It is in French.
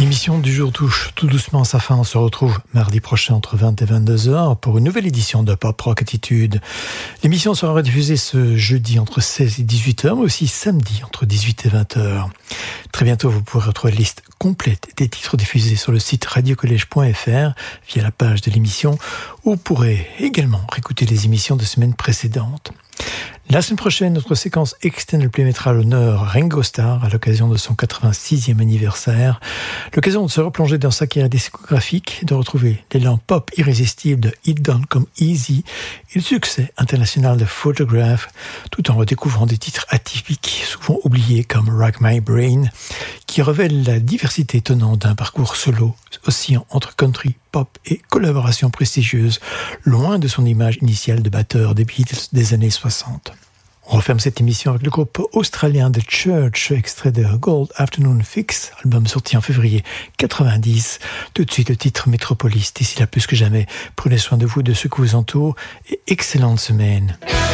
L'émission du jour touche tout doucement à sa fin. On se retrouve mardi prochain entre 20 et 22h pour une nouvelle édition de Pop Rock Attitude. L'émission sera rediffusée ce jeudi entre 16 et 18h, mais aussi samedi entre 18 et 20h. Très bientôt, vous pourrez retrouver la liste complète des titres diffusés sur le site radiocollège.fr via la page de l'émission, où vous pourrez également réécouter les émissions de semaines précédentes. La semaine prochaine, notre séquence Extended Play mettra à l'honneur Ringo Starr à l'occasion de son 86e anniversaire. L'occasion de se replonger dans sa carrière discographique, de retrouver l'élan pop irrésistible de It Don't Come Easy et le succès international de Photograph, tout en redécouvrant des titres atypiques, souvent oubliés comme Rack My Brain, qui révèlent la diversité étonnante d'un parcours solo, oscillant entre country, pop et collaborations prestigieuses, loin de son image initiale de batteur des Beatles des années 60. On referme cette émission avec le groupe australien The Church, extrait de Gold Afternoon Fix, album sorti en février 90. Tout de suite le titre Metropolis. D'ici là, plus que jamais, prenez soin de vous, de ceux qui vous entourent et excellente semaine.